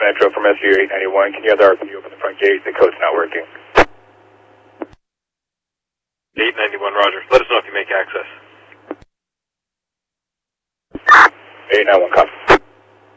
Metro from SU 891. Can you have the RPD open the front gate? The code's not working. 891, roger. Let us know if you make access. 891, copy.